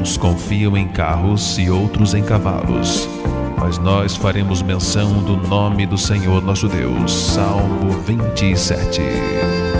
Alguns confiam em carros e outros em cavalos, mas nós faremos menção do nome do Senhor nosso Deus. Salmo 27.